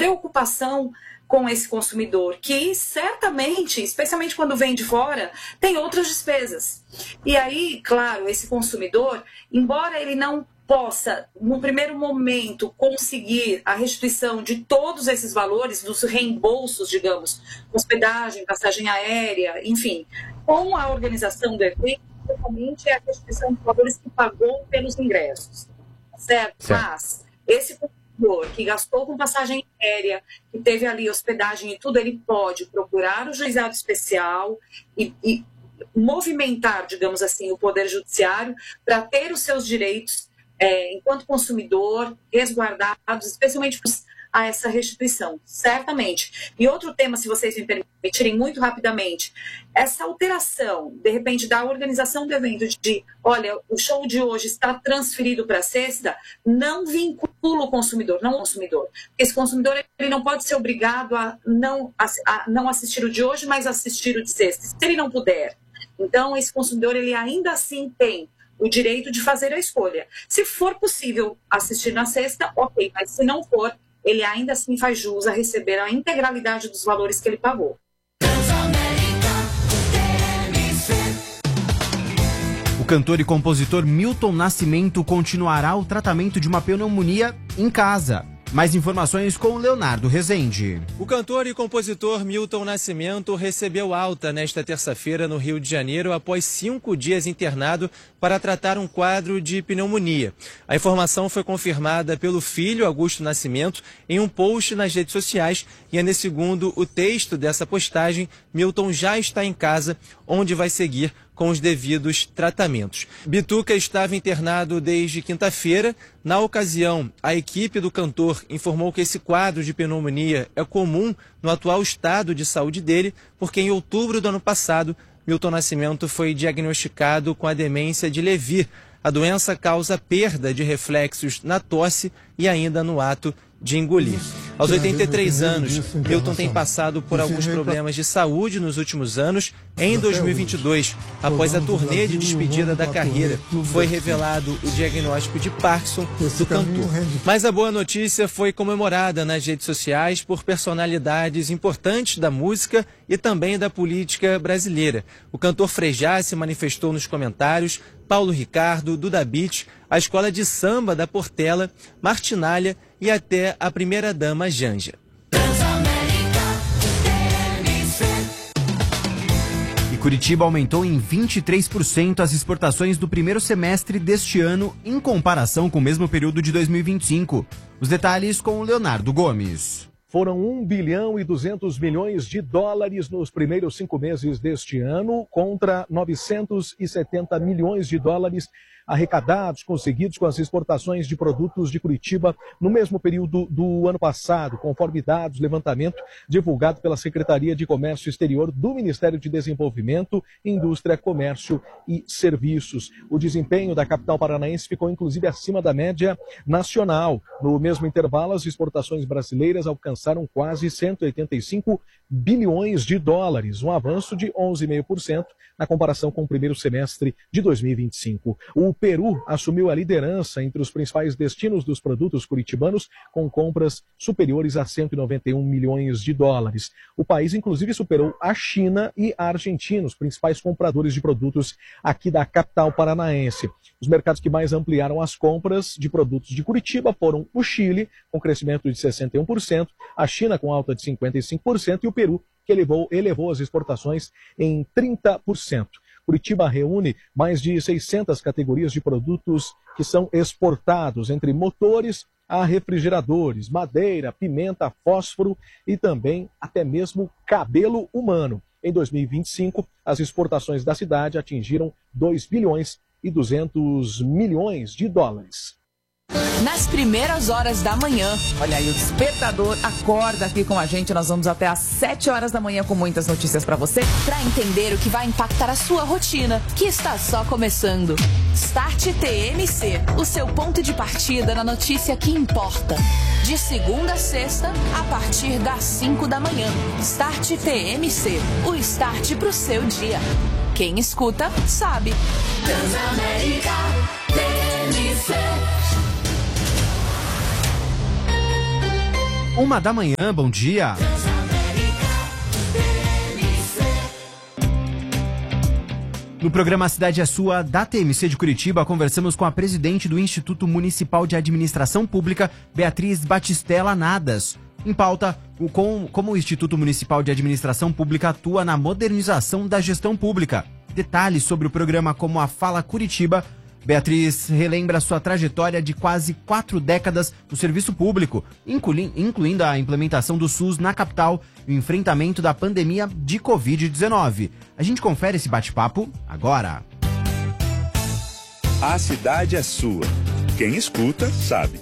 preocupação com esse consumidor, que certamente, especialmente quando vem de fora, tem outras despesas. E aí, claro, esse consumidor, embora ele não possa, no primeiro momento, conseguir a restituição de todos esses valores, dos reembolsos, digamos, hospedagem, passagem aérea, enfim, com a organização do evento, realmente é a restituição dos valores que pagou pelos ingressos, certo? Mas esse consumidor que gastou com passagem aérea, que teve ali hospedagem e tudo, ele pode procurar o juizado especial e movimentar, digamos assim, o Poder Judiciário para ter os seus direitos enquanto consumidor, resguardados, especialmente a essa restituição, certamente. E outro tema, se vocês me permitirem, muito rapidamente, essa alteração, de repente, da organização do evento de, olha, o show de hoje está transferido para sexta, não vincula o consumidor, não o consumidor. Esse consumidor, ele não pode ser obrigado a não assistir o de hoje, mas assistir o de sexta, se ele não puder. Então, esse consumidor, ele ainda assim tem o direito de fazer a escolha. Se for possível assistir na sexta, ok, mas se não for, ele ainda assim faz jus a receber a integralidade dos valores que ele pagou. O cantor e compositor Milton Nascimento continuará o tratamento de uma pneumonia em casa. Mais informações com o Leonardo Rezende. O cantor e compositor Milton Nascimento recebeu alta nesta terça-feira no Rio de Janeiro após 5 dias internado para tratar um quadro de pneumonia. A informação foi confirmada pelo filho, Augusto Nascimento, em um post nas redes sociais e, segundo o texto dessa postagem, Milton já está em casa, onde vai seguir com os devidos tratamentos. Bituca estava internado desde quinta-feira. Na ocasião, a equipe do cantor informou que esse quadro de pneumonia é comum no atual estado de saúde dele, porque em outubro do ano passado, Milton Nascimento foi diagnosticado com a demência de Lewy. A doença causa perda de reflexos na tosse e ainda no ato de engolir. Aos 83 anos, Milton tem passado por alguns problemas de saúde nos últimos anos. Em 2022, após a turnê de despedida da carreira, foi revelado o diagnóstico de Parkinson do cantor. Mas a boa notícia foi comemorada nas redes sociais por personalidades importantes da música e também da política brasileira. O cantor Frejá se manifestou nos comentários, Paulo Ricardo, Duda Beat, a Escola de Samba da Portela, Martinalha e até a primeira-dama Janja. E Curitiba aumentou em 23% as exportações do primeiro semestre deste ano em comparação com o mesmo período de 2025. Os detalhes com o Leonardo Gomes. Foram 1 bilhão e 200 milhões de dólares nos primeiros 5 meses deste ano, contra 970 milhões de dólares arrecadados, conseguidos com as exportações de produtos de Curitiba no mesmo período do ano passado, conforme dados, levantamento divulgado pela Secretaria de Comércio Exterior do Ministério de Desenvolvimento, Indústria, Comércio e Serviços. O desempenho da capital paranaense ficou inclusive acima da média nacional. No mesmo intervalo, as exportações brasileiras alcançaram quase 185 bilhões de dólares, um avanço de 11,5% na comparação com o primeiro semestre de 2025. O Peru assumiu a liderança entre os principais destinos dos produtos curitibanos, com compras superiores a 191 milhões de dólares. O país, inclusive, superou a China e a Argentina, os principais compradores de produtos aqui da capital paranaense. Os mercados que mais ampliaram as compras de produtos de Curitiba foram o Chile, com crescimento de 61%, a China com alta de 55% e o Peru, que elevou as exportações em 30%. Curitiba reúne mais de 600 categorias de produtos que são exportados, entre motores a refrigeradores, madeira, pimenta, fósforo e também até mesmo cabelo humano. Em 2025, as exportações da cidade atingiram 2 bilhões e 200 milhões de dólares. Nas primeiras horas da manhã, olha aí, o Despertador acorda aqui com a gente. Nós vamos até às 7 horas da manhã com muitas notícias para você, para entender o que vai impactar a sua rotina, que está só começando. Start TMC, o seu ponto de partida na notícia que importa. De segunda a sexta, a partir das 5 da manhã. Start TMC, o start pro seu dia. Quem escuta, sabe. Transamérica TMC. 1h, bom dia. No programa Cidade é Sua, da TMC de Curitiba, conversamos com a presidente do Instituto Municipal de Administração Pública, Beatriz Batistella Nadas. Em pauta, como o Instituto Municipal de Administração Pública atua na modernização da gestão pública. Detalhes sobre o programa como a Fala Curitiba. Beatriz relembra sua trajetória de quase 4 décadas no serviço público, incluindo a implementação do SUS na capital e o enfrentamento da pandemia de Covid-19. A gente confere esse bate-papo agora. A cidade é sua. Quem escuta, sabe.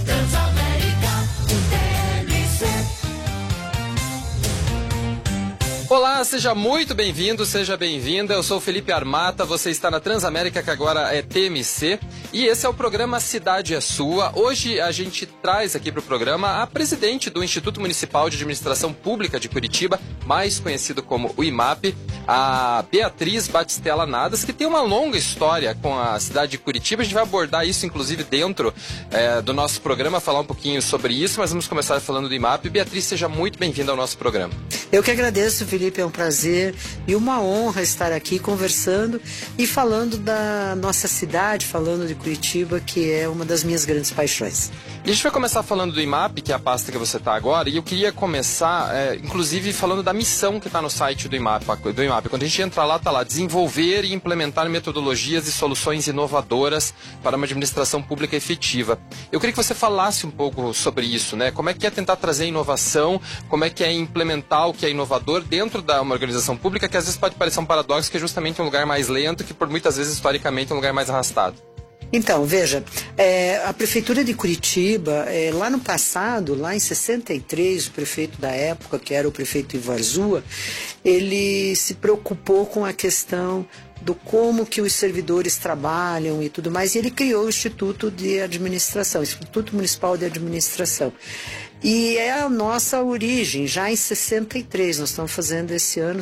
Olá, seja muito bem-vindo, seja bem-vinda. Eu sou o Felipe Armata, você está na Transamérica, que agora é TMC, e esse é o programa Cidade é Sua. Hoje a gente traz aqui para o programa a presidente do Instituto Municipal de Administração Pública de Curitiba, mais conhecido como o IMAP, a Beatriz Batistella Nadas, que tem uma longa história com a cidade de Curitiba. A gente vai abordar isso, inclusive, dentro do nosso programa, falar um pouquinho sobre isso, mas vamos começar falando do IMAP. Beatriz, seja muito bem-vinda ao nosso programa. Eu que agradeço, Felipe, é um prazer e uma honra estar aqui conversando e falando da nossa cidade, falando de Curitiba, que é uma das minhas grandes paixões. E a gente vai começar falando do IMAP, que é a pasta que você está agora, e eu queria começar, inclusive, falando da missão que está no site do IMAP. Quando a gente entra lá, está lá, desenvolver e implementar metodologias e soluções inovadoras para uma administração pública efetiva. Eu queria que você falasse um pouco sobre isso, né? Como é que é tentar trazer inovação, como é que é implementar o que é inovador dentro de uma organização pública, que às vezes pode parecer um paradoxo, que é justamente um lugar mais lento, que por muitas vezes, historicamente, é um lugar mais arrastado. Então, veja, a Prefeitura de Curitiba, lá no passado, lá em 63, o prefeito da época, que era o prefeito Ivo Arzua, ele se preocupou com a questão do como que os servidores trabalham e tudo mais, e ele criou o Instituto de Administração, Instituto Municipal de Administração. E é a nossa origem, já em 63, nós estamos fazendo esse ano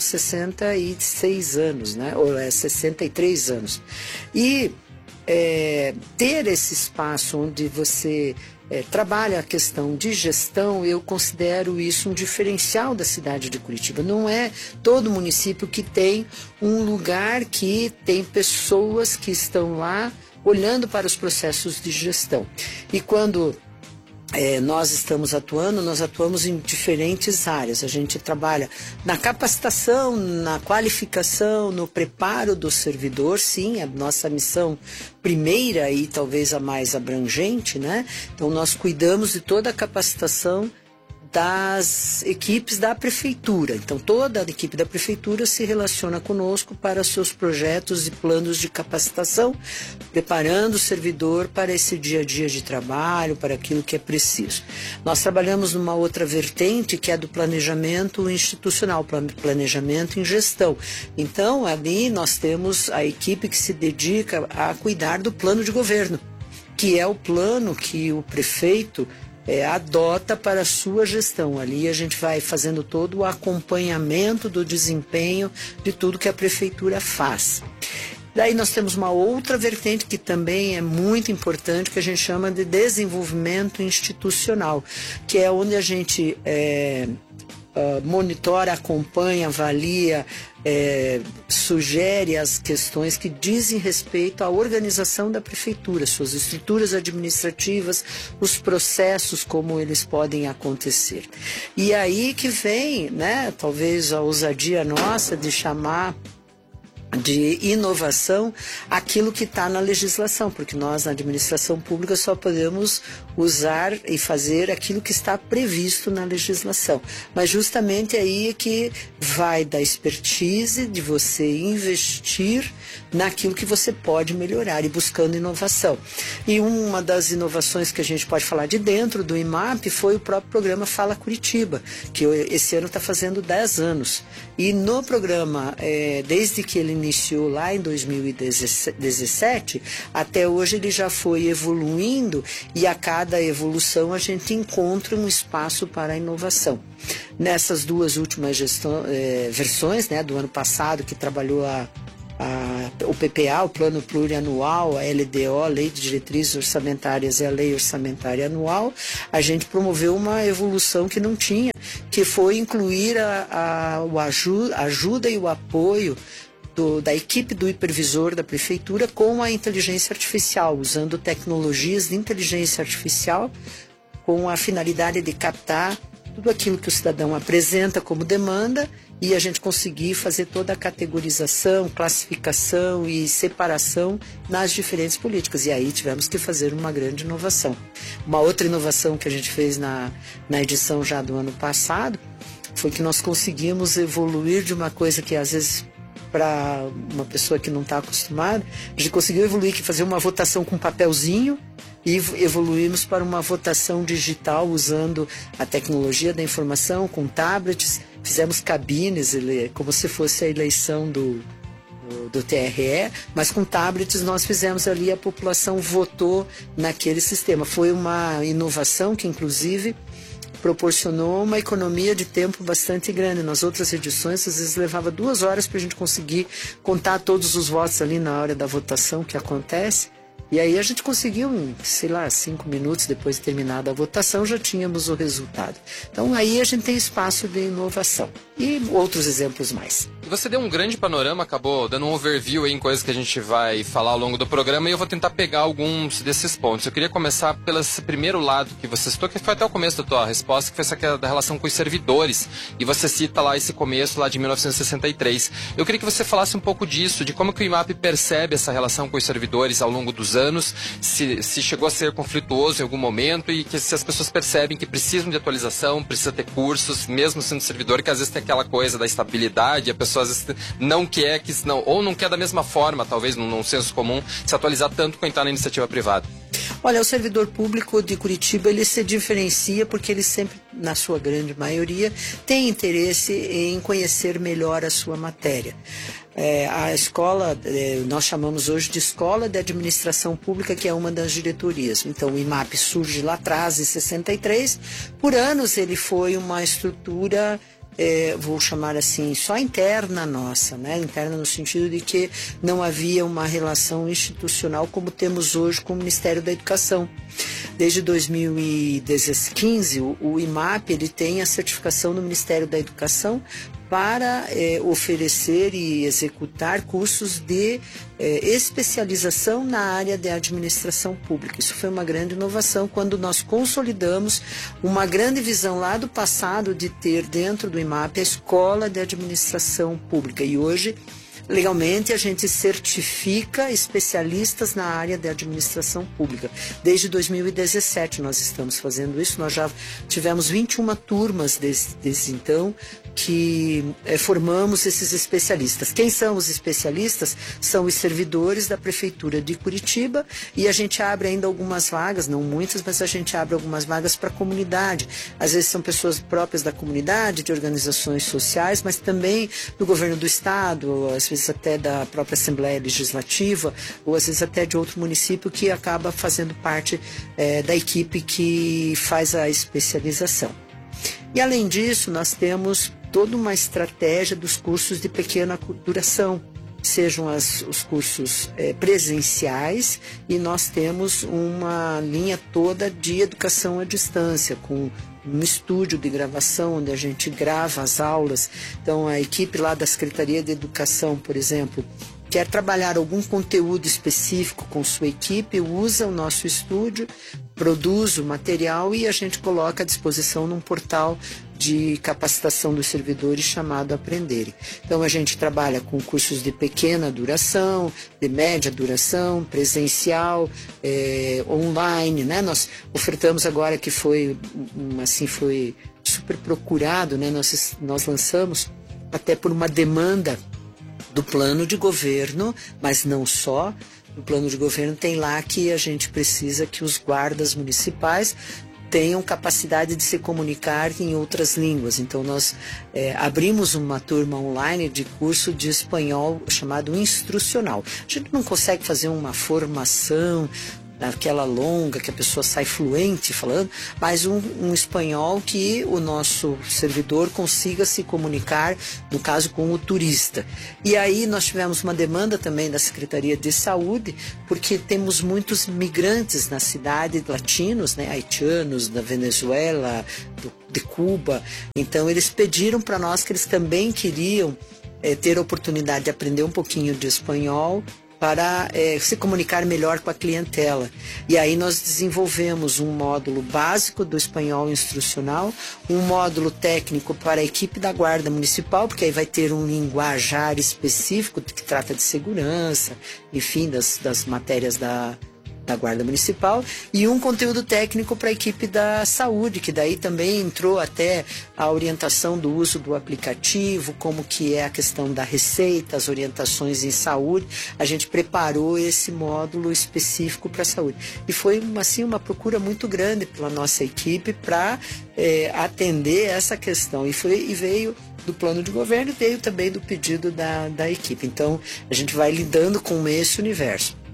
66 anos, né? Ou 63 anos. E ter esse espaço onde você trabalha a questão de gestão, eu considero isso um diferencial da cidade de Curitiba. Não é todo município que tem um lugar que tem pessoas que estão lá olhando para os processos de gestão. E quando nós atuamos em diferentes áreas. A gente trabalha na capacitação, na qualificação, no preparo do servidor, sim, a nossa missão primeira e talvez a mais abrangente, né? Então nós cuidamos de toda a capacitação das equipes da prefeitura. Então toda a equipe da prefeitura se relaciona conosco para seus projetos e planos de capacitação, preparando o servidor para esse dia a dia de trabalho, para aquilo que é preciso. Nós trabalhamos numa outra vertente, que é do planejamento institucional, planejamento em gestão. Então ali nós temos a equipe que se dedica a cuidar do plano de governo, que é o plano que o prefeito adota para a sua gestão. Ali a gente vai fazendo todo o acompanhamento do desempenho de tudo que a prefeitura faz. Daí nós temos uma outra vertente que também é muito importante, que a gente chama de desenvolvimento institucional, que é onde a gente monitora, acompanha, avalia, sugere as questões que dizem respeito à organização da prefeitura, suas estruturas administrativas, os processos, como eles podem acontecer. E aí que vem, né, talvez a ousadia nossa de chamar de inovação aquilo que está na legislação, porque nós na administração pública só podemos usar e fazer aquilo que está previsto na legislação. Mas justamente aí é que vai da expertise de você investir naquilo que você pode melhorar e buscando inovação. E uma das inovações que a gente pode falar de dentro do IMAP foi o próprio programa Fala Curitiba, que esse ano está fazendo 10 anos. E no programa, desde que ele iniciou lá em 2017, até hoje ele já foi evoluindo, e a cada evolução a gente encontra um espaço para a inovação. Nessas duas últimas versões, né, do ano passado, que trabalhou a o PPA, o Plano Plurianual, a LDO, a Lei de Diretrizes Orçamentárias e a Lei Orçamentária Anual, a gente promoveu uma evolução que não tinha, que foi incluir a ajuda e o apoio da equipe do hipervisor da prefeitura com a inteligência artificial, usando tecnologias de inteligência artificial com a finalidade de captar tudo aquilo que o cidadão apresenta como demanda e a gente conseguir fazer toda a categorização, classificação e separação nas diferentes políticas. E aí tivemos que fazer uma grande inovação. Uma outra inovação que a gente fez na edição já do ano passado foi que nós conseguimos evoluir de uma coisa que às vezes para uma pessoa que não está acostumada, a gente conseguiu evoluir, que fazer uma votação com papelzinho, e evoluímos para uma votação digital usando a tecnologia da informação, com tablets, fizemos cabines, como se fosse a eleição do TRE, mas com tablets nós fizemos ali, a população votou naquele sistema. Foi uma inovação que inclusive proporcionou uma economia de tempo bastante grande. Nas outras edições, às vezes levava 2 horas para a gente conseguir contar todos os votos ali na hora da votação que acontece. E aí a gente conseguiu, 5 minutos depois de terminada a votação, já tínhamos o resultado. Então aí a gente tem espaço de inovação. E outros exemplos mais. E você deu um grande panorama, acabou dando um overview em coisas que a gente vai falar ao longo do programa, e eu vou tentar pegar alguns desses pontos. Eu queria começar pelo primeiro lado que você citou, que foi até o começo da tua resposta, que foi essa da relação com os servidores. E você cita lá esse começo lá de 1963. Eu queria que você falasse um pouco disso, de como que o IMAP percebe essa relação com os servidores ao longo dos anos, se chegou a ser conflituoso em algum momento, e que se as pessoas percebem que precisam de atualização, precisa ter cursos, mesmo sendo servidor, que às vezes tem aquela coisa da estabilidade, a pessoa às vezes não quer, ou não quer da mesma forma, talvez num senso comum, se atualizar tanto quanto está na iniciativa privada. Olha, o servidor público de Curitiba, ele se diferencia porque ele sempre, na sua grande maioria, tem interesse em conhecer melhor a sua matéria. A escola, nós chamamos hoje de Escola de Administração Pública, que é uma das diretorias. Então, o IMAP surge lá atrás, em 63. Por anos, ele foi uma estrutura, vou chamar assim, só interna nossa, né? Interna no sentido de que não havia uma relação institucional como temos hoje com o Ministério da Educação. Desde 2015, o IMAP ele tem a certificação do Ministério da Educação para oferecer e executar cursos de especialização na área de administração pública. Isso foi uma grande inovação quando nós consolidamos uma grande visão lá do passado de ter dentro do IMAP a Escola de Administração Pública. E hoje, legalmente, a gente certifica especialistas na área de administração pública. Desde 2017 nós estamos fazendo isso, nós já tivemos 21 turmas desde então que formamos esses especialistas. Quem são os especialistas? São os servidores da Prefeitura de Curitiba, e a gente abre ainda algumas vagas, não muitas, mas a gente abre algumas vagas para a comunidade. Às vezes são pessoas próprias da comunidade, de organizações sociais, mas também do governo do estado, às vezes até da própria Assembleia Legislativa, ou às vezes até de outro município que acaba fazendo parte da equipe que faz a especialização. E além disso, nós temos toda uma estratégia dos cursos de pequena duração, sejam os cursos presenciais, e nós temos uma linha toda de educação à distância, com um estúdio de gravação onde a gente grava as aulas. Então a equipe lá da Secretaria de Educação, por exemplo, quer trabalhar algum conteúdo específico com sua equipe, usa o nosso estúdio, produz o material e a gente coloca à disposição num portal de capacitação dos servidores chamado Aprenderem. Então a gente trabalha com cursos de pequena duração, de média duração, presencial, online, né? Nós ofertamos agora, que foi super procurado, né? Nós lançamos até por uma demanda do plano de governo, mas não só. No plano de governo tem lá que a gente precisa que os guardas municipais tenham capacidade de se comunicar em outras línguas. Então nós abrimos uma turma online de curso de espanhol chamado instrucional. A gente não consegue fazer uma formação naquela longa que a pessoa sai fluente falando, mas um espanhol que o nosso servidor consiga se comunicar, no caso, com o turista. E aí nós tivemos uma demanda também da Secretaria de Saúde, porque temos muitos migrantes na cidade, latinos, né, haitianos, da Venezuela, de Cuba. Então eles pediram para nós que eles também queriam ter a oportunidade de aprender um pouquinho de espanhol para se comunicar melhor com a clientela. E aí nós desenvolvemos um módulo básico do espanhol instrucional, um módulo técnico para a equipe da Guarda Municipal, porque aí vai ter um linguajar específico que trata de segurança, enfim, das matérias da Guarda Municipal, e um conteúdo técnico para a equipe da saúde, que daí também entrou até a orientação do uso do aplicativo, como que é a questão da receita, as orientações em saúde. A gente preparou esse módulo específico para a saúde. E foi assim, uma procura muito grande pela nossa equipe para atender essa questão. E veio do plano de governo e veio também do pedido da equipe. Então, a gente vai lidando com esse universo.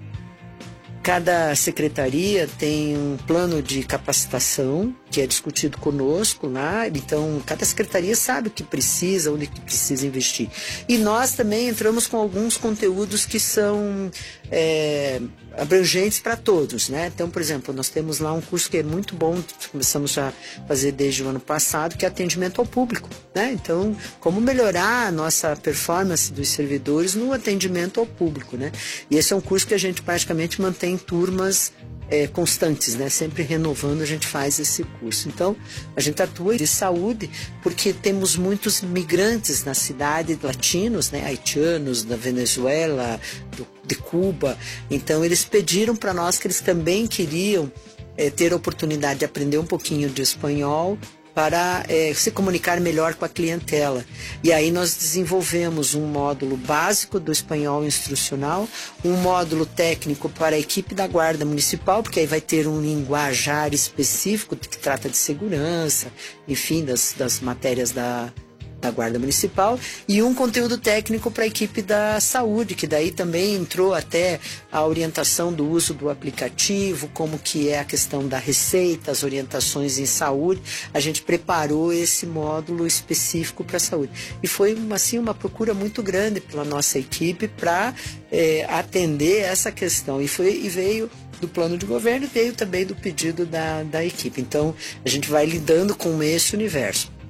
Cada secretaria tem um plano de capacitação que é discutido conosco lá, então cada secretaria sabe o que precisa, onde que precisa investir. E nós também entramos com alguns conteúdos que são abrangentes para todos, né? Então, por exemplo, nós temos lá um curso que é muito bom, começamos a fazer desde o ano passado, que é atendimento ao público, né? Então, como melhorar a nossa performance dos servidores no atendimento ao público, né? E esse é um curso que a gente praticamente mantém turmas constantes, né? Sempre renovando, a gente faz esse curso. Então, a gente atua de saúde porque temos muitos migrantes na cidade, latinos, né? Haitianos, da Venezuela, de Cuba. Então, eles pediram para nós que eles também queriam ter a oportunidade de aprender um pouquinho de espanhol para se comunicar melhor com a clientela. E aí nós desenvolvemos um módulo básico do espanhol instrucional, um módulo técnico para a equipe da Guarda Municipal, porque aí vai ter um linguajar específico que trata de segurança, enfim, das matérias da Guarda Municipal, e um conteúdo técnico para a equipe da saúde, que daí também entrou até a orientação do uso do aplicativo, como que é a questão da receita, as orientações em saúde. A gente preparou esse módulo específico para a saúde. E foi assim, uma procura muito grande pela nossa equipe para atender essa questão. E veio do plano de governo e veio também do pedido da equipe. Então, a gente vai lidando com esse universo.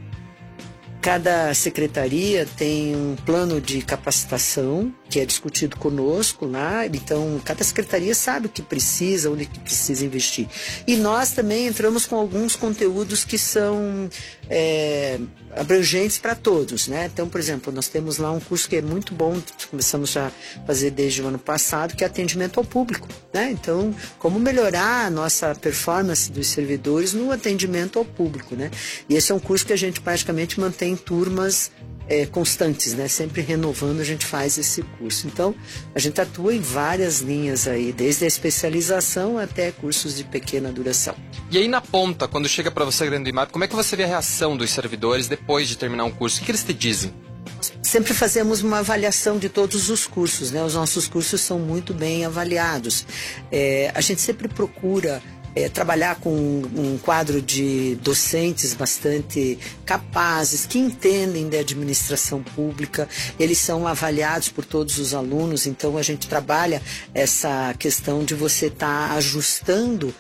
Cada secretaria tem um plano de capacitação que é discutido conosco lá, então cada secretaria sabe o que precisa, onde que precisa investir. E nós também entramos com alguns conteúdos que são abrangentes para todos, né? Então, por exemplo, nós temos lá um curso que é muito bom, começamos a fazer desde o ano passado, que é atendimento ao público, né? Então, como melhorar a nossa performance dos servidores no atendimento ao público, né? E esse é um curso que a gente praticamente mantém turmas constantes, né? Sempre renovando, a gente faz esse curso. Então, a gente atua em várias linhas aí, desde a especialização até cursos de pequena duração. E aí na ponta, quando chega para você, grande IMAP, como é que você vê a reação dos servidores depois de terminar um curso? O que eles te dizem? Sempre fazemos uma avaliação de todos os cursos, né? Os nossos cursos são muito bem avaliados. A gente sempre procura trabalhar com um quadro de docentes bastante capazes, que entendem de administração pública. Eles são avaliados por todos os alunos, então a gente trabalha essa questão de você estar ajustando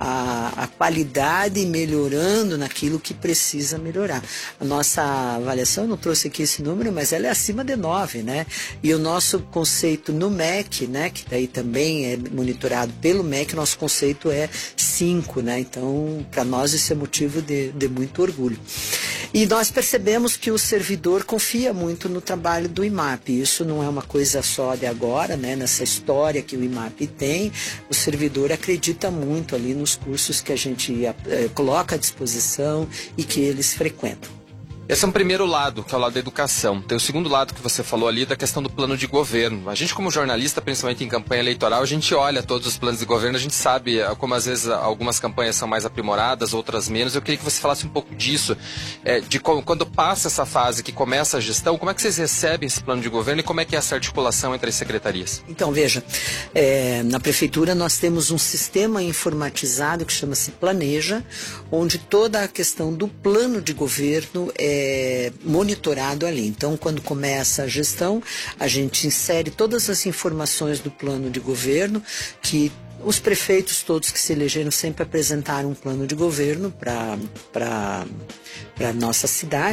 a qualidade e melhorando naquilo que precisa melhorar. A nossa avaliação, eu não trouxe aqui esse número, mas ela é acima de 9, né? E o nosso conceito no MEC, né, que daí também é monitorado pelo MEC, nosso conceito é 5, né? Então, para nós isso é motivo de muito orgulho. E nós percebemos que o servidor confia muito no trabalho do IMAP. Isso não é uma coisa só de agora, né? Nessa história que o IMAP tem, o servidor acredita muito ali nos cursos que a gente coloca à disposição e que eles frequentam. Esse é um primeiro lado, que é o lado da educação. Tem o segundo lado que você falou ali, da questão do plano de governo. A gente, como jornalista, principalmente em campanha eleitoral, a gente olha todos os planos de governo, a gente sabe como às vezes algumas campanhas são mais aprimoradas, outras menos. Eu queria que você falasse um pouco disso, de quando passa essa fase, que começa a gestão, como é que vocês recebem esse plano de governo e como é que é essa articulação entre as secretarias? Então, veja, na prefeitura nós temos um sistema informatizado que chama-se Planeja, onde toda a questão do plano de governo é monitorado ali. Então, quando começa a gestão, a gente insere todas as informações do plano de governo, que os prefeitos todos que se elegeram sempre apresentaram um plano de governo para a nossa cidade.